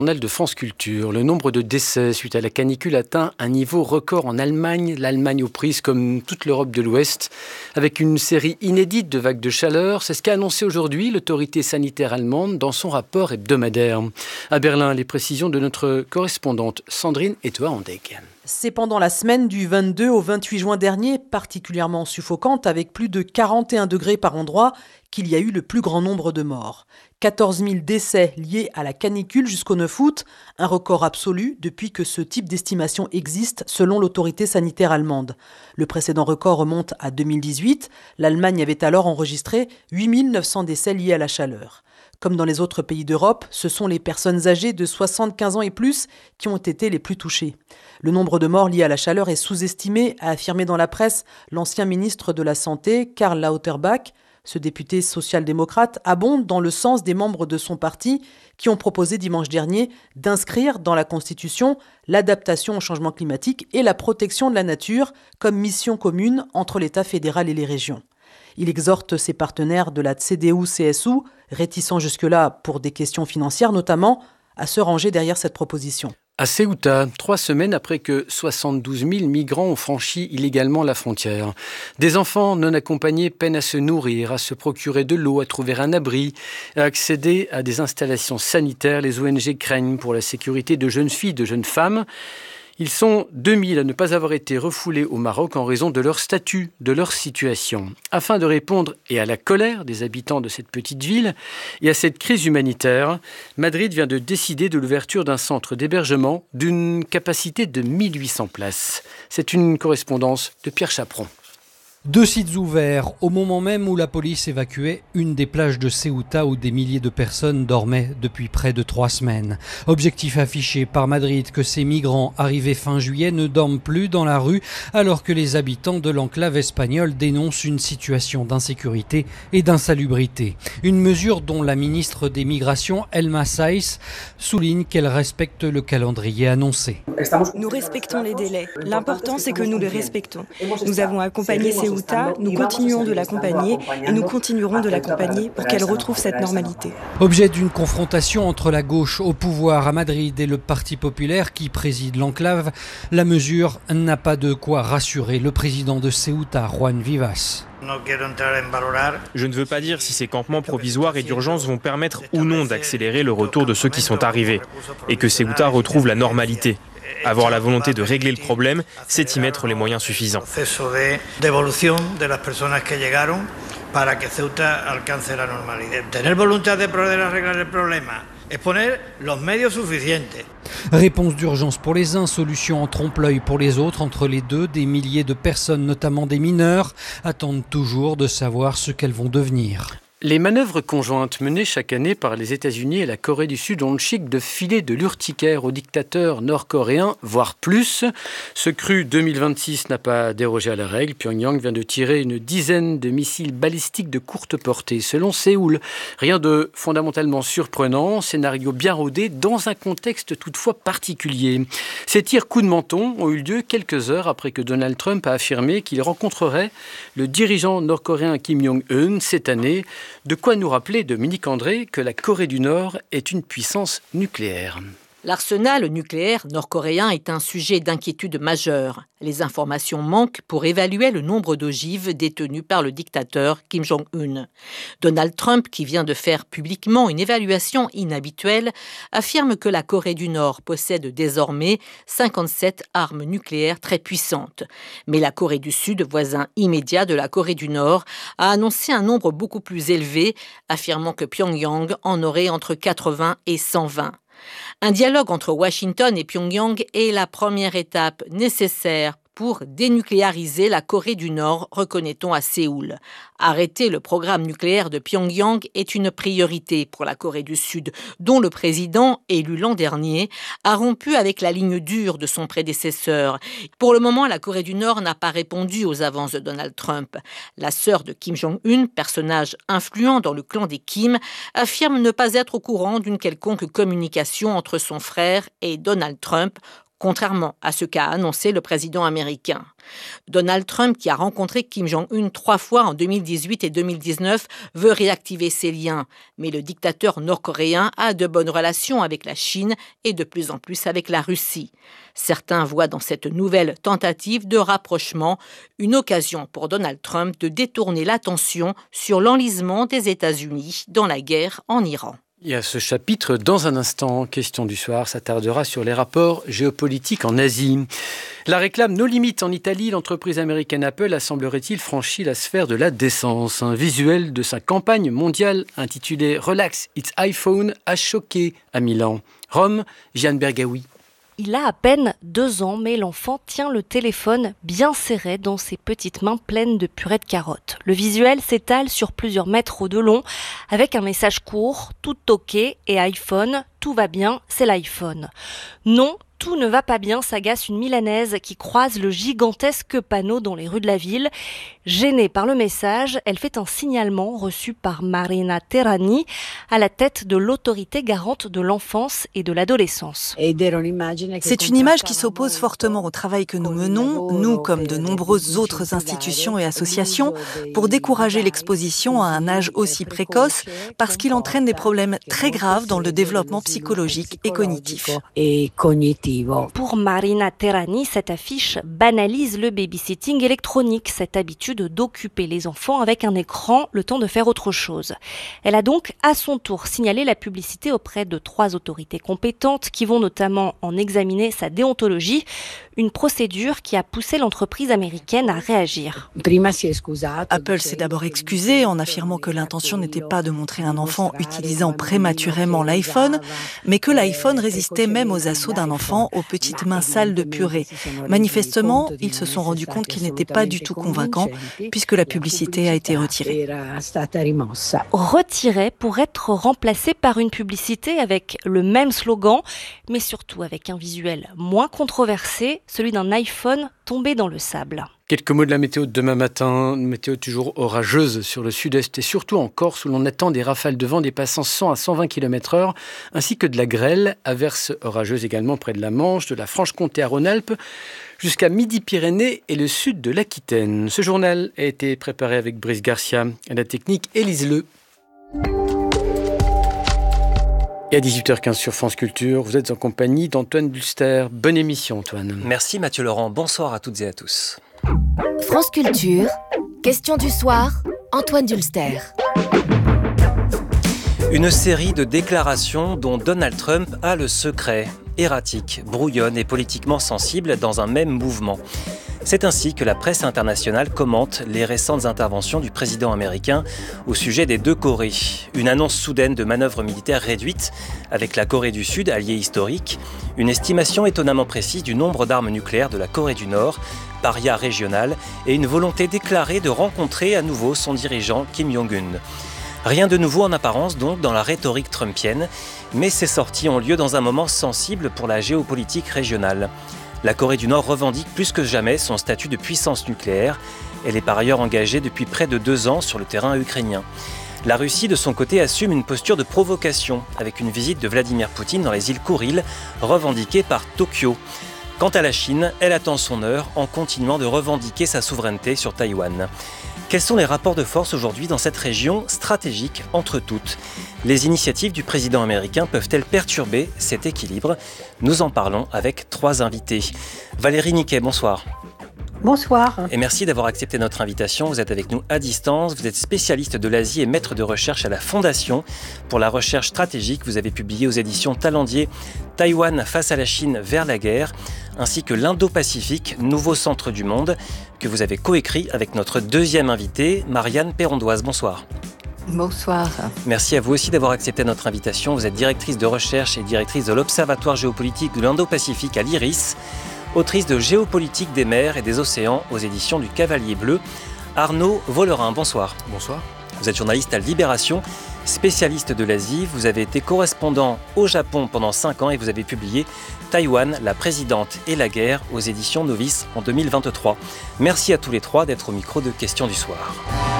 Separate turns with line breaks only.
Journal de France Culture, le nombre de décès suite à la canicule atteint un niveau record en Allemagne. L'Allemagne aux prises comme toute l'Europe de l'Ouest, avec une série inédite de vagues de chaleur. C'est ce qu'a annoncé aujourd'hui l'autorité sanitaire allemande dans son rapport hebdomadaire. À Berlin, les précisions de notre correspondante Sandrine Etoa-Andeg.
C'est pendant la semaine du 22 au 28 juin dernier, particulièrement suffocante, avec plus de 41 degrés par endroit, qu'il y a eu le plus grand nombre de morts. 14 000 décès liés à la canicule jusqu'au 9 août, un record absolu depuis que ce type d'estimation existe selon l'autorité sanitaire allemande. Le précédent record remonte à 2018. L'Allemagne avait alors enregistré 8 900 décès liés à la chaleur. Comme dans les autres pays d'Europe, ce sont les personnes âgées de 75 ans et plus qui ont été les plus touchées. Le nombre de morts liés à la chaleur est sous-estimé, a affirmé dans la presse l'ancien ministre de la Santé, Karl Lauterbach. Ce député social-démocrate abonde dans le sens des membres de son parti qui ont proposé dimanche dernier d'inscrire dans la Constitution l'adaptation au changement climatique et la protection de la nature comme mission commune entre l'État fédéral et les régions. Il exhorte ses partenaires de la CDU-CSU, réticents jusque-là pour des questions financières notamment, à se ranger derrière cette proposition.
À Ceuta, 3 semaines après que 72 000 migrants ont franchi illégalement la frontière. Des enfants non accompagnés peinent à se nourrir, à se procurer de l'eau, à trouver un abri, à accéder à des installations sanitaires. Les ONG craignent pour la sécurité de jeunes filles, de jeunes femmes. Ils sont 2000 à ne pas avoir été refoulés au Maroc en raison de leur statut, de leur situation. Afin de répondre et à la colère des habitants de cette petite ville et à cette crise humanitaire, Madrid vient de décider de l'ouverture d'un centre d'hébergement d'une capacité de 1800 places. C'est une correspondance de Pierre Chaperon.
2 sites ouverts au moment même où la police évacuait une des plages de Ceuta où des milliers de personnes dormaient depuis près de 3 semaines. Objectif affiché par Madrid que ces migrants arrivés fin juillet ne dorment plus dans la rue alors que les habitants de l'enclave espagnole dénoncent une situation d'insécurité et d'insalubrité. Une mesure dont la ministre des Migrations, Elma Saiz, souligne qu'elle respecte le calendrier annoncé.
Nous respectons les délais. L'important, c'est que nous les respectons. Nous avons accompagné Ceuta, nous continuons de l'accompagner et nous continuerons de l'accompagner pour qu'elle retrouve cette normalité.
Objet d'une confrontation entre la gauche au pouvoir à Madrid et le Parti populaire qui préside l'enclave, la mesure n'a pas de quoi rassurer le président de Ceuta, Juan Vivas.
Je ne veux pas dire si ces campements provisoires et d'urgence vont permettre ou non d'accélérer le retour de ceux qui sont arrivés et que Ceuta retrouve la normalité. Avoir la volonté de régler le problème, c'est y mettre les moyens suffisants.
Réponse d'urgence pour les uns, solution en trompe-l'œil pour les autres. Entre les deux, des milliers de personnes, notamment des mineurs, attendent toujours de savoir ce qu'elles vont devenir.
Les manœuvres conjointes menées chaque année par les États-Unis et la Corée du Sud ont le chic de filer de l'urticaire aux dictateurs nord-coréens, voire plus. Ce cru 2026 n'a pas dérogé à la règle. Pyongyang vient de tirer une dizaine de missiles balistiques de courte portée. Selon Séoul, rien de fondamentalement surprenant, scénario bien rodé dans un contexte toutefois particulier. Ces tirs coup de menton ont eu lieu quelques heures après que Donald Trump a affirmé qu'il rencontrerait le dirigeant nord-coréen Kim Jong-un cette année. De quoi nous rappeler, Dominique André, que la Corée du Nord est une puissance nucléaire.
L'arsenal nucléaire nord-coréen est un sujet d'inquiétude majeur. Les informations manquent pour évaluer le nombre d'ogives détenues par le dictateur Kim Jong-un. Donald Trump, qui vient de faire publiquement une évaluation inhabituelle, affirme que la Corée du Nord possède désormais 57 armes nucléaires très puissantes. Mais la Corée du Sud, voisin immédiat de la Corée du Nord, a annoncé un nombre beaucoup plus élevé, affirmant que Pyongyang en aurait entre 80 et 120. Un dialogue entre Washington et Pyongyang est la première étape nécessaire pour dénucléariser la Corée du Nord, reconnaît-on à Séoul. Arrêter le programme nucléaire de Pyongyang est une priorité pour la Corée du Sud, dont le président, élu l'an dernier, a rompu avec la ligne dure de son prédécesseur. Pour le moment, la Corée du Nord n'a pas répondu aux avances de Donald Trump. La sœur de Kim Jong-un, personnage influent dans le clan des Kim, affirme ne pas être au courant d'une quelconque communication entre son frère et Donald Trump, contrairement à ce qu'a annoncé le président américain. Donald Trump, qui a rencontré Kim Jong-un 3 fois en 2018 et 2019, veut réactiver ses liens. Mais le dictateur nord-coréen a de bonnes relations avec la Chine et de plus en plus avec la Russie. Certains voient dans cette nouvelle tentative de rapprochement une occasion pour Donald Trump de détourner l'attention sur l'enlisement des États-Unis dans la guerre en Iran.
Et à ce chapitre, dans un instant, Question du soir s'attardera sur les rapports géopolitiques en Asie. La réclame No Limit en Italie, l'entreprise américaine Apple a, semblerait-il, franchi la sphère de la décence. Un visuel de sa campagne mondiale intitulée « Relax, it's iPhone » a choqué à Milan. Rome, Jeanne Bergaoui.
Il a à peine 2 ans, mais l'enfant tient le téléphone bien serré dans ses petites mains pleines de purée de carottes. Le visuel s'étale sur plusieurs mètres de long, avec un message court, tout OK et iPhone, tout va bien, c'est l'iPhone. Non, tout ne va pas bien, s'agace une Milanaise qui croise le gigantesque panneau dans les rues de la ville. Gênée par le message, elle fait un signalement reçu par Marina Terrani à la tête de l'autorité garante de l'enfance et de l'adolescence.
C'est une image qui s'oppose fortement au travail que nous menons, nous comme de nombreuses autres institutions et associations, pour décourager l'exposition à un âge aussi précoce parce qu'il entraîne des problèmes très graves dans le développement psychologique et cognitif.
Pour Marina Terrani, cette affiche banalise le babysitting électronique, cette habitude d'occuper les enfants avec un écran le temps de faire autre chose. Elle a donc à son tour signalé la publicité auprès de 3 autorités compétentes qui vont notamment en examiner sa déontologie, une procédure qui a poussé l'entreprise américaine à réagir.
Apple s'est d'abord excusé en affirmant que l'intention n'était pas de montrer un enfant utilisant prématurément l'iPhone, mais que l'iPhone résistait même aux assauts d'un enfant aux petites mains sales de purée. Manifestement, ils se sont rendus compte qu'il n'était pas du tout convaincant, puisque la publicité a été retirée.
Retirée pour être remplacée par une publicité avec le même slogan, mais surtout avec un visuel moins controversé, celui d'un iPhone tombé dans le sable.
Quelques mots de la météo de demain matin. Une météo toujours orageuse sur le sud-est et surtout en Corse où l'on attend des rafales de vent dépassant 100 à 120 km/h ainsi que de la grêle. Averses orageuses également près de la Manche, de la Franche-Comté à Rhône-Alpes jusqu'à Midi-Pyrénées et le sud de l'Aquitaine. Ce journal a été préparé avec Brice Garcia. À la technique, Élise Le. Et à 18h15 sur France Culture, vous êtes en compagnie d'Antoine Dulster. Bonne émission, Antoine.
Merci Mathieu Laurent. Bonsoir à toutes et à tous.
France Culture, question du soir, Antoine Dulster.
Une série de déclarations dont Donald Trump a le secret, erratique, brouillonne et politiquement sensible dans un même mouvement. C'est ainsi que la presse internationale commente les récentes interventions du président américain au sujet des 2 Corées. Une annonce soudaine de manœuvres militaires réduites avec la Corée du Sud, alliée historique, une estimation étonnamment précise du nombre d'armes nucléaires de la Corée du Nord, paria régional, et une volonté déclarée de rencontrer à nouveau son dirigeant Kim Jong-un. Rien de nouveau en apparence donc dans la rhétorique trumpienne, mais ces sorties ont lieu dans un moment sensible pour la géopolitique régionale. La Corée du Nord revendique plus que jamais son statut de puissance nucléaire. Elle est par ailleurs engagée depuis près de 2 ans sur le terrain ukrainien. La Russie, de son côté, assume une posture de provocation, avec une visite de Vladimir Poutine dans les îles Kouril, revendiquée par Tokyo. Quant à la Chine, elle attend son heure en continuant de revendiquer sa souveraineté sur Taïwan. Quels sont les rapports de force aujourd'hui dans cette région stratégique entre toutes ? Les initiatives du président américain peuvent-elles perturber cet équilibre ? Nous en parlons avec 3 invités. Valérie Niquet, bonsoir.
Bonsoir.
Et merci d'avoir accepté notre invitation. Vous êtes avec nous à distance. Vous êtes spécialiste de l'Asie et maître de recherche à la Fondation pour la recherche stratégique. Vous avez publié aux éditions Talendier Taïwan face à la Chine vers la guerre, ainsi que l'Indo-Pacifique, nouveau centre du monde, que vous avez coécrit avec notre 2e invitée, Marianne Perrondoise. Bonsoir.
Bonsoir.
Merci à vous aussi d'avoir accepté notre invitation. Vous êtes directrice de recherche et directrice de l'Observatoire géopolitique de l'Indo-Pacifique à l'IRIS, autrice de Géopolitique des mers et des océans aux éditions du Cavalier Bleu. Arnaud Vollerin, bonsoir.
Bonsoir.
Vous êtes journaliste à Libération, spécialiste de l'Asie. Vous avez été correspondant au Japon pendant 5 ans et vous avez publié Taïwan, la présidente et la guerre aux éditions Novice en 2023. Merci à tous les 3 d'être au micro de Questions du soir.